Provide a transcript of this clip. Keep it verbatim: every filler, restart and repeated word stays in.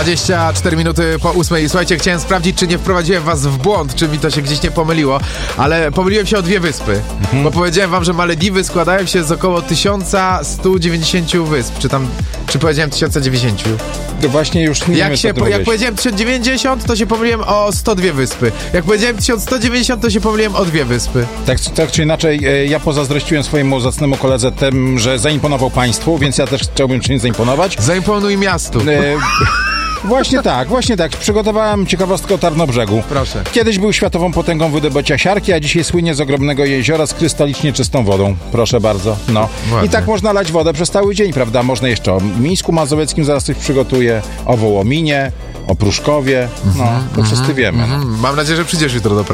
dwadzieścia cztery minuty po ósmej. Słuchajcie, chciałem sprawdzić, czy nie wprowadziłem was w błąd, czy mi to się gdzieś nie pomyliło, ale pomyliłem się o dwie wyspy, mhm. bo powiedziałem wam, że Malediwy składają się z około tysiąc sto dziewięćdziesiąt wysp, czy tam, czy powiedziałem tysiąc dziewięćdziesiąt? To właśnie już nie jak wiem, się, po, jak powiedziałem tysiąc dziewięćdziesiąt, to się pomyliłem o sto dwie wyspy. Jak powiedziałem tysiąc sto dziewięćdziesiąt, to się pomyliłem o dwie wyspy. Tak, tak czy inaczej, ja pozazdrościłem swojemu zacnemu koledze tym, że zaimponował państwu, więc ja też chciałbym czymś zaimponować. Zaimponuj miastu. E, Właśnie tak, właśnie tak. Przygotowałem ciekawostkę o Tarnobrzegu. Proszę. Kiedyś był światową potęgą wydobycia siarki, a dzisiaj słynie z ogromnego jeziora z krystalicznie czystą wodą. Proszę bardzo. No. I tak można lać wodę przez cały dzień, prawda? Można jeszcze o Mińsku Mazowieckim zaraz coś przygotuję, o Wołominie, o Pruszkowie. No, to wszyscy wiemy. Mm-hmm. Mam nadzieję, że przyjdziesz jutro do pracy.